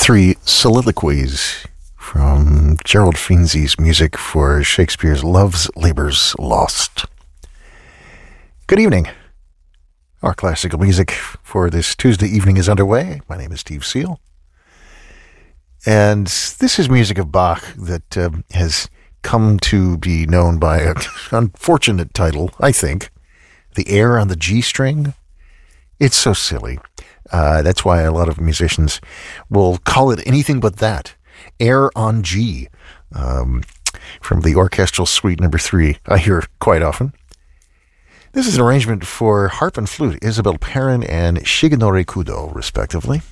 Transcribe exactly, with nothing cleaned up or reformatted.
Three soliloquies from Gerald Finzi's music for Shakespeare's Love's Labour's Lost. Good evening. Our classical music for this Tuesday evening is underway. My name is Steve Seal. And this is music of Bach that uh, has come to be known by an unfortunate title, I think. The Air on the G string. It's so silly. Uh, that's why a lot of musicians will call it anything but that. Air on G. Um, from the Orchestral Suite number three, I hear quite often. This is an arrangement for harp and flute, Isabelle Perrin and Shigenori Kudo, respectively.